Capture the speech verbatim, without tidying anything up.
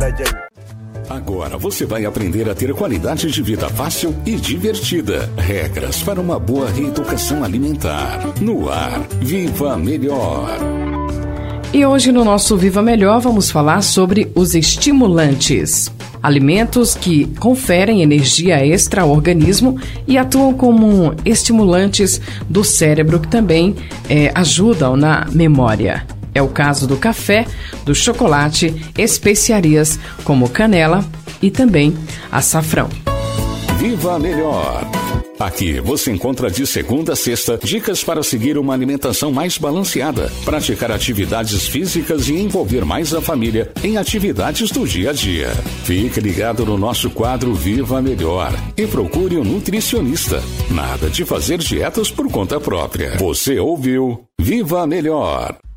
Agora você vai aprender a ter qualidade de vida fácil e divertida. Regras para uma boa reeducação alimentar. No ar, Viva Melhor. E hoje no nosso Viva Melhor vamos falar sobre os estimulantes. Alimentos que conferem energia extra ao organismo e atuam como estimulantes do cérebro que também é, ajudam na memória. É o caso do café, do chocolate, especiarias como canela e também açafrão. Viva Melhor. Aqui você encontra de segunda a sexta dicas para seguir uma alimentação mais balanceada, praticar atividades físicas e envolver mais a família em atividades do dia a dia. Fique ligado no nosso quadro Viva Melhor e procure um nutricionista. Nada de fazer dietas por conta própria. Você ouviu Viva Melhor.